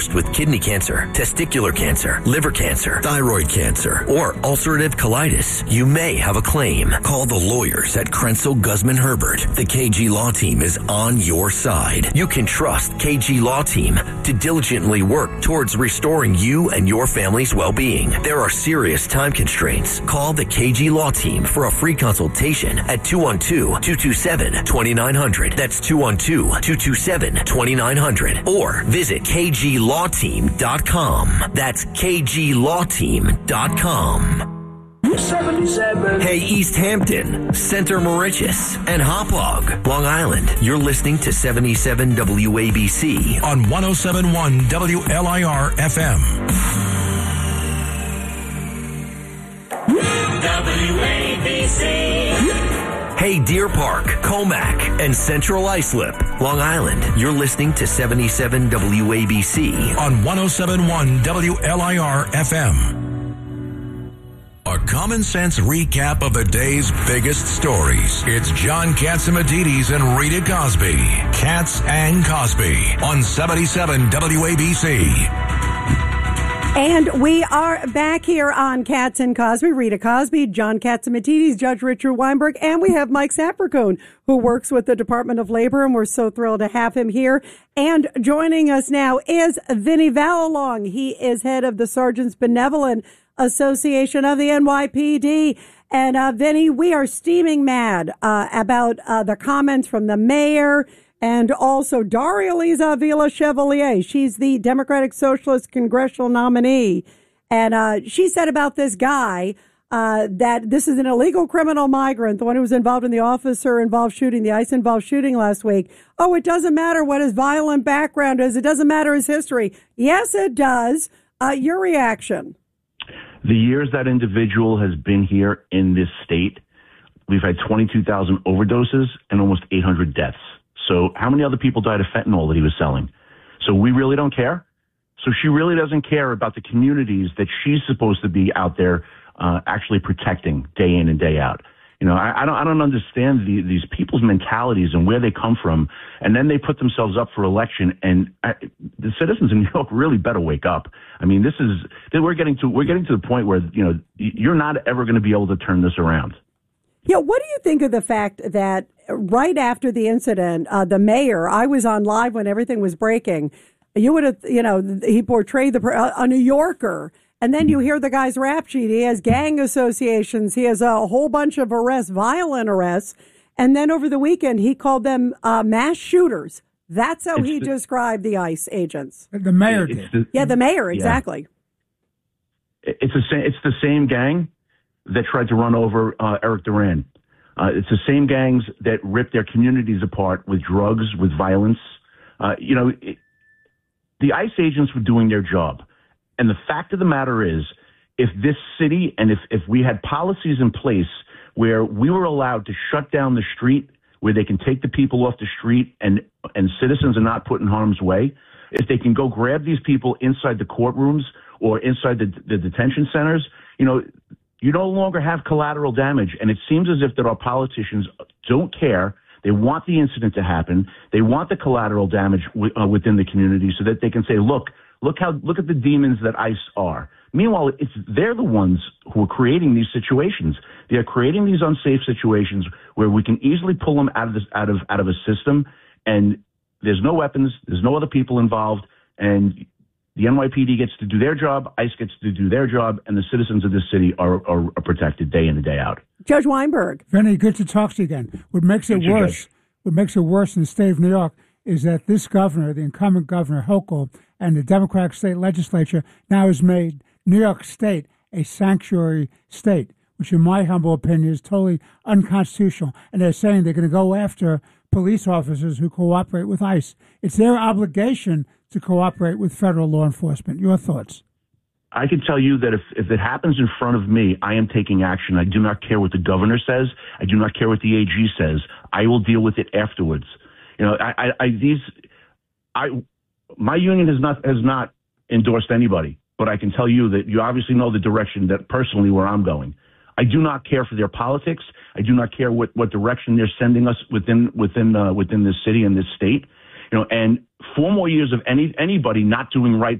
with kidney cancer, testicular cancer, liver cancer, thyroid cancer, or ulcerative colitis, you may have a claim. Call the lawyers at Krenzel Guzman Herbert. The KG Law Team is on your side. You can trust KG Law Team to diligently work towards restoring you and your family's well-being. There are serious time constraints. Call the KG Law Team for a free consultation at 212-227-2900. That's 212-227-2900. Or visit KGLawteam.com. That's KGLawteam.com. 77. Hey, East Hampton, Center Moriches, and Hauppauge, Long Island. You're listening to 77 WABC on 107.1 WLIR FM. WABC. Hey, Deer Park, Comac, and Central Islip, Long Island. You're listening to 77 WABC on 107.1 WLIR FM. A common sense recap of the day's biggest stories. It's John Catsimatidis and Rita Cosby. Katz and Cosby on 77 WABC. And we are back here on Katz and Cosby. Rita Cosby, John Catsimatidis, Judge Richard Weinberg, and we have Mike Sapercoon, who works with the Department of Labor, and we're so thrilled to have him here. And joining us now is Vinny Vallalong. He is head of the Sergeants Benevolent Association of the NYPD. And Vinny, we are steaming mad about the comments from the mayor and also Daria-Liza Villa-Chevalier. She's the Democratic Socialist congressional nominee. And she said about this guy that this is an illegal criminal migrant, the one who was involved in the officer-involved shooting, the ICE-involved shooting last week. Oh, it doesn't matter what his violent background is. It doesn't matter his history. Yes, it does. Your reaction? The years that individual has been here in this state, we've had 22,000 overdoses and almost 800 deaths. So how many other people died of fentanyl that he was selling? So we really don't care. So she really doesn't care about the communities that she's supposed to be out there actually protecting day in and day out. You know, I don't understand these people's mentalities and where they come from, and then they put themselves up for election. And the citizens in New York really better wake up. I mean, we're getting to the point where, you know, you're not ever going to be able to turn this around. Yeah, what do you think of the fact that right after the incident, the mayor, I was on live when everything was breaking, you would have, you know, he portrayed a New Yorker, and then you hear the guy's rap sheet. He has gang associations. He has a whole bunch of arrests, violent arrests. And then over the weekend, he called them mass shooters. That's how he described the ICE agents. The mayor did. The mayor, exactly. Yeah. It's the same gang that tried to run over Eric Duran. It's the same gangs that rip their communities apart with drugs, with violence. The ICE agents were doing their job. And the fact of the matter is, if this city and if we had policies in place where we were allowed to shut down the street, where they can take the people off the street and citizens are not put in harm's way, if they can go grab these people inside the courtrooms or inside the detention centers, you know, you no longer have collateral damage. And it seems as if that our politicians don't care. They want the incident to happen. They want the collateral damage within the community so that they can say, look at the demons that ICE are. Meanwhile, they're the ones who are creating these situations. They are creating these unsafe situations where we can easily pull them out of a system, and there's no weapons, there's no other people involved, and the NYPD gets to do their job, ICE gets to do their job, and the citizens of this city are protected day in and day out. Judge Weinberg. Vinny, good to talk to you again. What makes it worse in the state of New York is that this governor, the incumbent governor, Hochul, and the Democratic state legislature now has made New York State a sanctuary state, which in my humble opinion is totally unconstitutional. And they're saying they're going to go after police officers who cooperate with ICE. It's their obligation to cooperate with federal law enforcement. Your thoughts? I can tell you that if it happens in front of me, I am taking action. I do not care what the governor says. I do not care what the AG says. I will deal with it afterwards. You know, my union has not endorsed anybody, but I can tell you that you obviously know the direction that personally where I'm going. I do not care for their politics. I do not care what direction they're sending us within this city and this state. And 4 more years of anybody not doing right